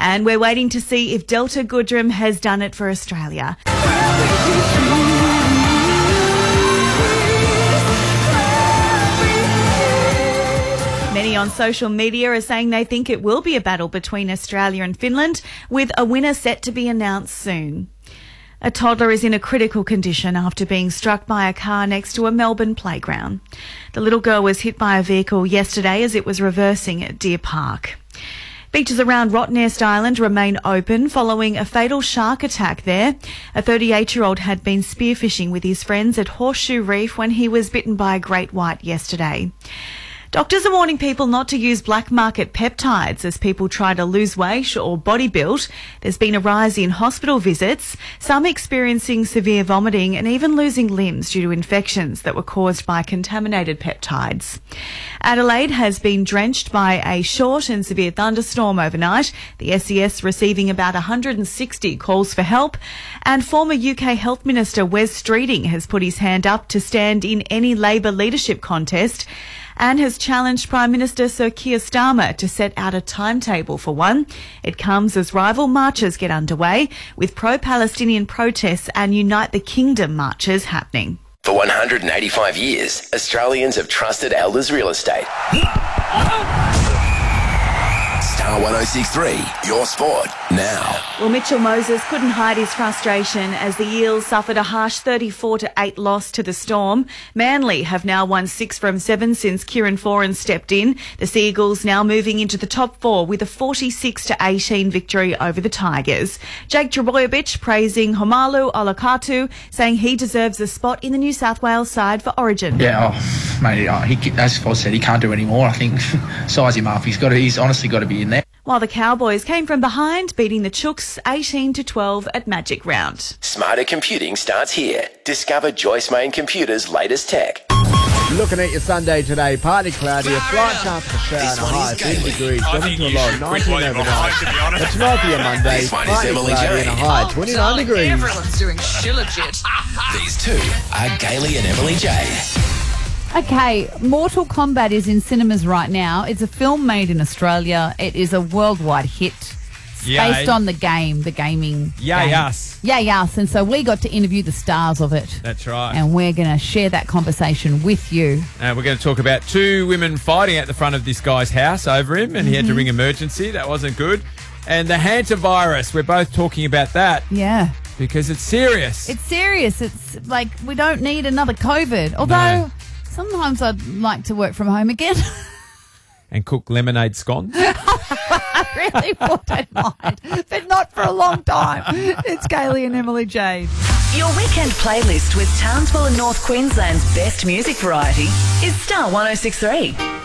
And we're waiting to see if Delta Goodrem has done it for Australia. Many on social media are saying they think it will be a battle between Australia and Finland, with a winner set to be announced soon. A toddler is in a critical condition after being struck by a car next to a Melbourne playground. The little girl was hit by a vehicle yesterday as it was reversing at Deer Park. Beaches around Rottnest Island remain open following a fatal shark attack there. A 38-year-old had been spearfishing with his friends at Horseshoe Reef when he was bitten by a great white yesterday. Doctors are warning people not to use black market peptides as people try to lose weight or body build. There's been a rise in hospital visits, some experiencing severe vomiting and even losing limbs due to infections that were caused by contaminated peptides. Adelaide has been drenched by a short and severe thunderstorm overnight, the SES receiving about 160 calls for help, and former UK Health Minister Wes Streeting has put his hand up to stand in any Labor leadership contest and has challenged Prime Minister Sir Keir Starmer to set out a timetable for one. It comes as rival marches get underway, with pro-Palestinian protests and Unite the Kingdom marches happening. For 185 years, Australians have trusted Elders Real Estate. Star 106.3, your sport, now. Well, Mitchell Moses couldn't hide his frustration as the Eels suffered a harsh 34-8 loss to the Storm. Manly have now won 6 from 7 since Kieran Foran stepped in. The Seagulls now moving into the top 4 with a 46-18 victory over the Tigers. Jake Trbojevic praising Homalu Olakau'atu, saying he deserves a spot in the New South Wales side for Origin. Yeah, mate, as Foz said, he can't do any more. I think size him up. He's honestly got to be in there. While the Cowboys came from behind, beating the Chooks 18-12 at Magic Round. Smarter computing starts here. Discover Joyce Main Computers' latest tech. Looking at your Sunday today, partly cloudy, a slight chance for shower and a high of 10 degrees, 7 to a low, 19 overnight. But tonight for your Monday, partly cloudy and a high, 29 degrees. Everyone's doing shillagit. These two are Gailey and Emily J. Okay, Mortal Kombat is in cinemas right now. It's a film made in Australia. It is a worldwide hit. It's based on the gaming game. Yay us. Yay us. And so we got to interview the stars of it. That's right. And we're going to share that conversation with you. We're going to talk about 2 women fighting at the front of this guy's house over him, and he had to ring emergency. That wasn't good. And the hantavirus, we're both talking about that. Yeah. Because it's serious. It's serious. It's like we don't need another COVID. Although sometimes I'd like to work from home again. And cook lemonade scones. I really wouldn't mind, but not for a long time. It's Gailey and Emily J. Your weekend playlist with Townsville and North Queensland's best music variety is Star 106.3.